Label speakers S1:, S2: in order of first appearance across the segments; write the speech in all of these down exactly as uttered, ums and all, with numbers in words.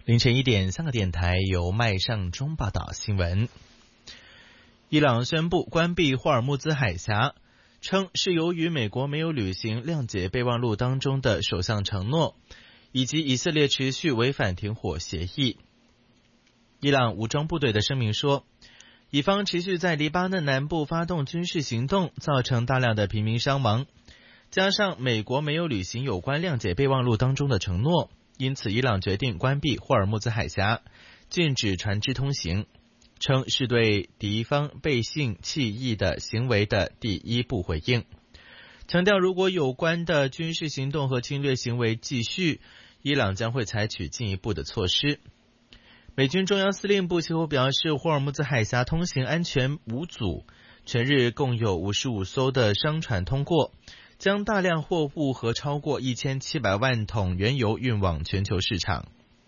S1: 凌晨一点，香港电台由麦尚中报道新闻。伊朗宣布关闭霍尔木兹海峡，称是由于美国没有履行谅解备忘录当中的首项承诺，以及以色列持续违反停火协议。伊朗武装部队的声明说，以方持续在黎巴嫩南部发动军事行动，造成大量的平民伤亡，加上美国没有履行有关谅解备忘录当中的承诺，因此伊朗决定关闭霍尔木兹海峡，禁止船只通行，称是对敌方背信弃义的行为的第一步回应，强调如果有关的军事行动和侵略行为继续，伊朗将会采取进一步的措施。美军中央司令部其后表示，霍尔木兹海峡通行安全无阻，全日共有五十五艘的商船通过，将大量货物和超过一千七百万桶原油运往全球市场。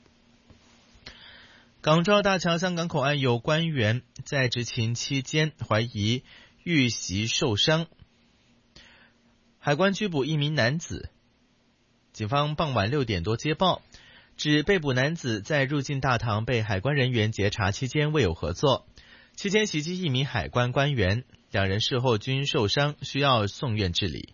S1: 港珠澳大桥香港口岸有官员在执勤期间怀疑遇袭受伤，海关拘捕一名男子。警方傍晚六点多接报，指被捕男子在入境大堂被海关人员截查期间未有合作，期间袭击一名海关官员，两人事后均受伤，需要送院治理。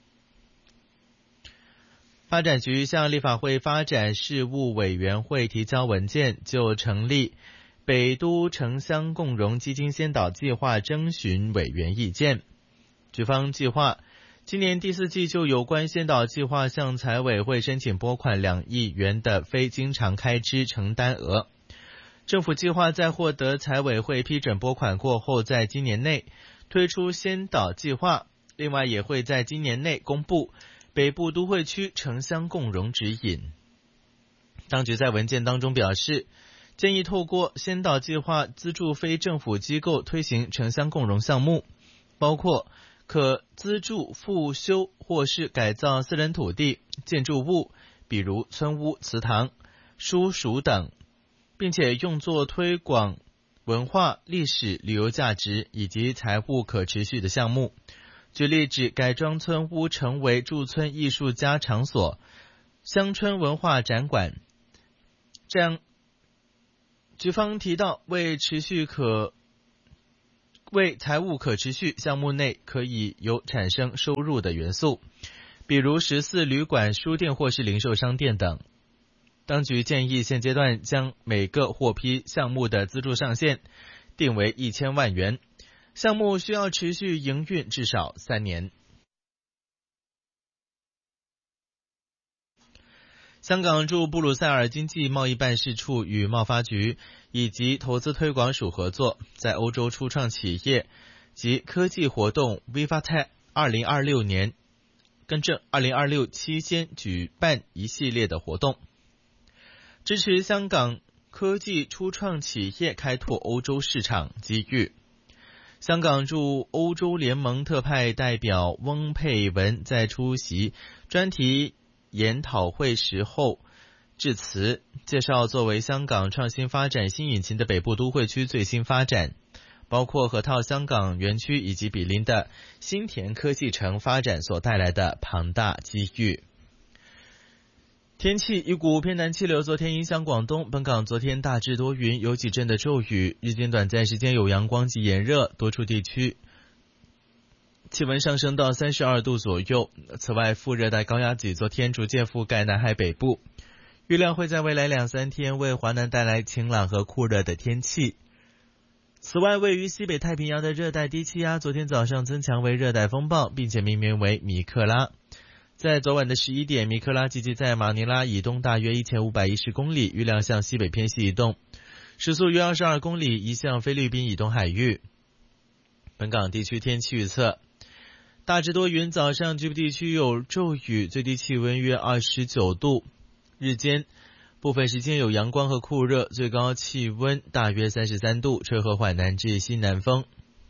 S1: 发展局向立法会发展事务委员会提交文件，就成立北都城乡共融基金先导计划征询委员意见。局方计划今年第四季就有关先导计划向财委会申请拨款两亿元的非经常开支承担额。政府计划在获得财委会批准拨款过后，在今年内推出先导计划，另外也会在今年内公布北部都会区城乡共融指引。当局在文件当中表示，建议透过先导计划资助非政府机构推行城乡共融项目，包括可资助复修或是改造私人土地、建筑物，比如村屋、祠堂、书署等，并且用作推广文化、历史、旅游价值以及财务可持续的项目。举例指改装村屋成为驻村艺术家场所、乡村文化展馆。这样，局方提到，为持续可为财务可持续项目内可以有产生收入的元素，比如食肆、旅馆、书店或是零售商店等。当局建议现阶段将每个获批项目的资助上限定为一千万元。项目需要持续营运至少三年。香港驻布鲁塞尔经济贸易办事处与贸发局以及投资推广署合作，在欧洲初创企业及科技活动 VivaTech 二零二六年跟正二零二六期间举办一系列的活动，支持香港科技初创企业开拓欧洲市场机遇。香港驻欧洲联盟特派代表翁佩文在出席专题研讨会时候致辞，介绍作为香港创新发展新引擎的北部都会区最新发展，包括河套香港园区以及毗邻的新田科技城发展所带来的庞大机遇。天气，一股偏南气流昨天影响广东，本港昨天大致多云，有几阵的骤雨，日间短暂时间有阳光及炎热，多处地区气温上升到三十二度左右。此外，副热带高压脊昨天逐渐覆盖南海北部，预料会在未来两三天为华南带来晴朗和酷热的天气。此外，位于西北太平洋的热带低气压昨天早上增强为热带风暴，并且命名为米克拉。在昨晚的十一点，米克拉集结在马尼拉以东大约一千五百一十公里，预料向西北偏西移动，时速约二十二公里，移向菲律宾以东海域。本港地区天气预测，大致多云，早上局部地区有骤雨，最低气温约二十九度，日间部分时间有阳光和酷热，最高气温大约三十三度，吹和缓南至西南风。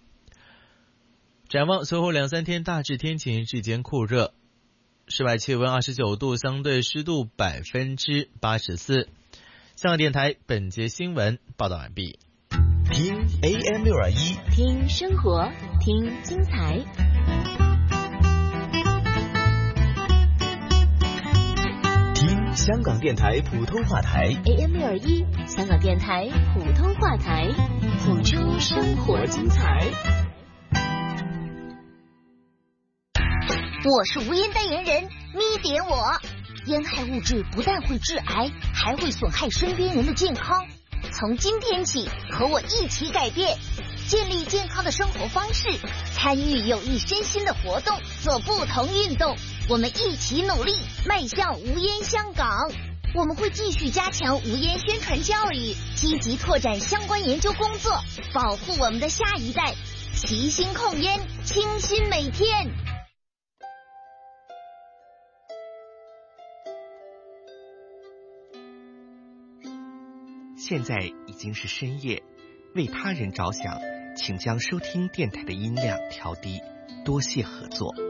S1: 展望随后两三天大致天晴，日间酷热，室外气温二十九度，相对湿度百分之八十四。香港电台本节新闻报道完毕。
S2: 听 A M 六二一，
S3: 听生活，听精彩。
S2: 听香港电台普通话台
S3: A M 六二一，香港电台普通话台，谱出生活精彩。
S4: 我是无烟代言人咪点我。烟害物质不但会致癌，还会损害身边人的健康。从今天起，和我一起改变，建立健康的生活方式，参与有益身心的活动，做不同运动。我们一起努力，迈向无烟香港。我们会继续加强无烟宣传教育，积极拓展相关研究工作，保护我们的下一代，齐心控烟，清新每天。
S5: 现在已经是深夜，为他人着想，请将收听电台的音量调低，多谢合作。